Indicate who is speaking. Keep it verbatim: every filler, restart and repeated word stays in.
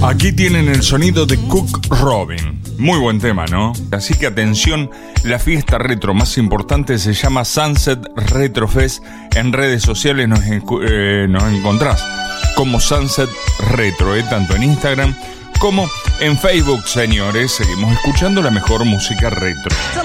Speaker 1: Aquí tienen el sonido de Cook Robin. Muy buen tema, ¿no? Así que atención, la fiesta retro más importante se llama Sunset Retro Fest. En redes sociales nos, eh, nos encontrás como Sunset Retro, ¿eh? Tanto en Instagram como en Facebook, señores. Seguimos escuchando la mejor música retro.